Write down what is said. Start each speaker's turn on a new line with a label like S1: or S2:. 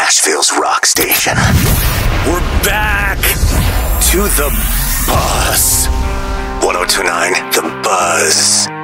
S1: Nashville's rock station. We're back to the Buzz. 102.9 The Buzz.